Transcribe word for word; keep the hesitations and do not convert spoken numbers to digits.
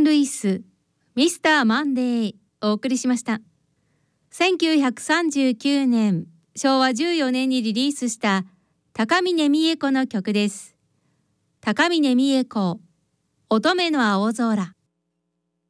ン・ルイス、ミスター・マンデーお送りしました。せんきゅうひゃくさんじゅうきゅうねん、しょうわじゅうよねんにリリースした高峰三重子の曲です。高峰三重子、乙女の青空。